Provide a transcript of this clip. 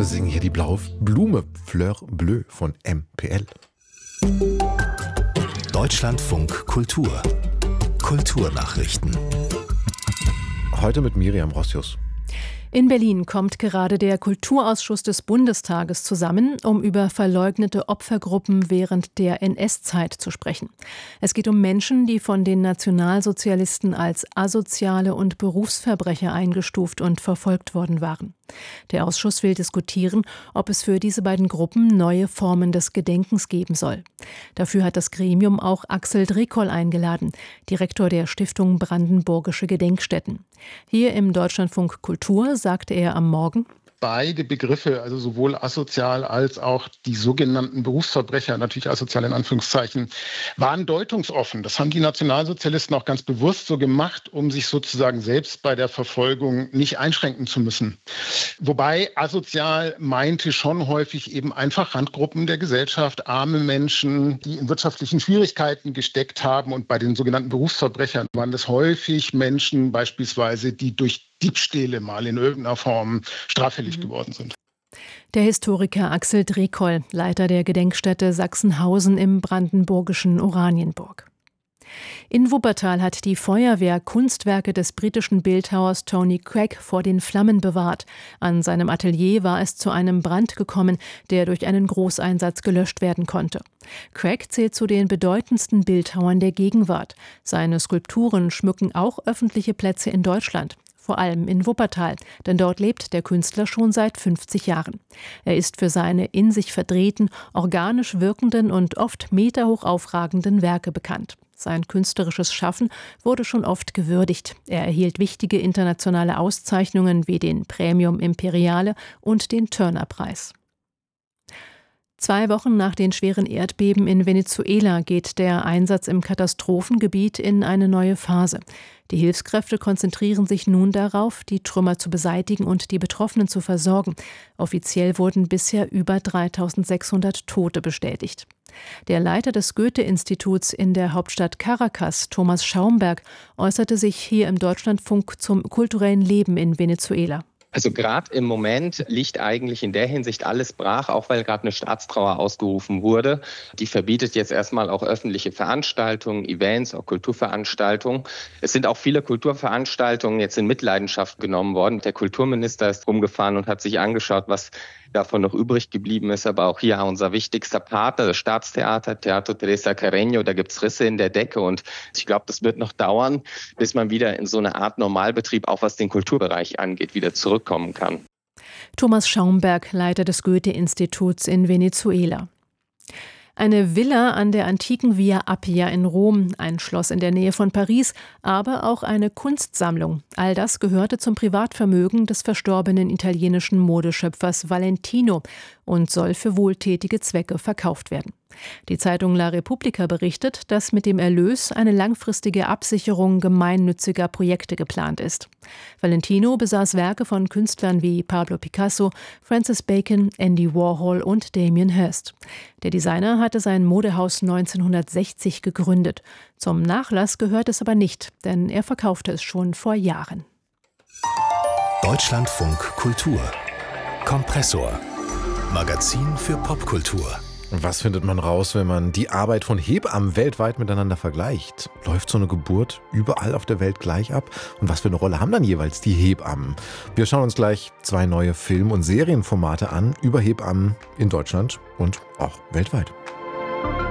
singen hier die blaue Blume Fleur Bleue von MPL. Deutschlandfunk Kultur. Kulturnachrichten. Heute mit Miriam Rossius. In Berlin kommt gerade der Kulturausschuss des Bundestages zusammen, um über verleugnete Opfergruppen während der NS-Zeit zu sprechen. Es geht um Menschen, die von den Nationalsozialisten als asoziale und Berufsverbrecher eingestuft und verfolgt worden waren. Der Ausschuss will diskutieren, ob es für diese beiden Gruppen neue Formen des Gedenkens geben soll. Dafür hat das Gremium auch Axel Drekoll eingeladen, Direktor der Stiftung Brandenburgische Gedenkstätten. Hier im Deutschlandfunk Kultur sagte er am Morgen: Beide Begriffe, also sowohl asozial als auch die sogenannten Berufsverbrecher, natürlich asozial in Anführungszeichen, waren deutungsoffen. Das haben die Nationalsozialisten auch ganz bewusst so gemacht, um sich sozusagen selbst bei der Verfolgung nicht einschränken zu müssen. Wobei asozial meinte schon häufig eben einfach Randgruppen der Gesellschaft, arme Menschen, die in wirtschaftlichen Schwierigkeiten gesteckt haben. Und bei den sogenannten Berufsverbrechern waren das häufig Menschen beispielsweise, die durch Diebstähle mal in irgendeiner Form straffällig geworden sind. Der Historiker Axel Drekoll, Leiter der Gedenkstätte Sachsenhausen im brandenburgischen Oranienburg. In Wuppertal hat die Feuerwehr Kunstwerke des britischen Bildhauers Tony Craig vor den Flammen bewahrt. An seinem Atelier war es zu einem Brand gekommen, der durch einen Großeinsatz gelöscht werden konnte. Craig zählt zu den bedeutendsten Bildhauern der Gegenwart. Seine Skulpturen schmücken auch öffentliche Plätze in Deutschland. Vor allem in Wuppertal, denn dort lebt der Künstler schon seit 50 Jahren. Er ist für seine in sich verdrehten, organisch wirkenden und oft meterhoch aufragenden Werke bekannt. Sein künstlerisches Schaffen wurde schon oft gewürdigt. Er erhielt wichtige internationale Auszeichnungen wie den Premium Imperiale und den Turner-Preis. 2 Wochen nach den schweren Erdbeben in Venezuela geht der Einsatz im Katastrophengebiet in eine neue Phase. Die Hilfskräfte konzentrieren sich nun darauf, die Trümmer zu beseitigen und die Betroffenen zu versorgen. Offiziell wurden bisher über 3.600 Tote bestätigt. Der Leiter des Goethe-Instituts in der Hauptstadt Caracas, Thomas Schaumberg, äußerte sich hier im Deutschlandfunk zum kulturellen Leben in Venezuela. Also gerade im Moment liegt eigentlich in der Hinsicht alles brach, auch weil gerade eine Staatstrauer ausgerufen wurde. Die verbietet jetzt erstmal auch öffentliche Veranstaltungen, Events, auch Kulturveranstaltungen. Es sind auch viele Kulturveranstaltungen jetzt in Mitleidenschaft genommen worden. Der Kulturminister ist rumgefahren und hat sich angeschaut, was davon noch übrig geblieben ist. Aber auch hier unser wichtigster Partner, das Staatstheater, Teatro Teresa Carreño, da gibt's Risse in der Decke. Und ich glaube, das wird noch dauern, bis man wieder in so eine Art Normalbetrieb, auch was den Kulturbereich angeht, wieder zurückkommen kann. Thomas Schaumberg, Leiter des Goethe-Instituts in Venezuela. Eine Villa an der antiken Via Appia in Rom, ein Schloss in der Nähe von Paris, aber auch eine Kunstsammlung. All das gehörte zum Privatvermögen des verstorbenen italienischen Modeschöpfers Valentino und soll für wohltätige Zwecke verkauft werden. Die Zeitung La Repubblica berichtet, dass mit dem Erlös eine langfristige Absicherung gemeinnütziger Projekte geplant ist. Valentino besaß Werke von Künstlern wie Pablo Picasso, Francis Bacon, Andy Warhol und Damien Hirst. Der Designer hatte sein Modehaus 1960 gegründet. Zum Nachlass gehört es aber nicht, denn er verkaufte es schon vor Jahren. Deutschlandfunk Kultur. Kompressor. Magazin für Popkultur. Was findet man raus, wenn man die Arbeit von Hebammen weltweit miteinander vergleicht? Läuft so eine Geburt überall auf der Welt gleich ab? Und was für eine Rolle haben dann jeweils die Hebammen? Wir schauen uns gleich 2 neue Film- und Serienformate an über Hebammen in Deutschland und auch weltweit.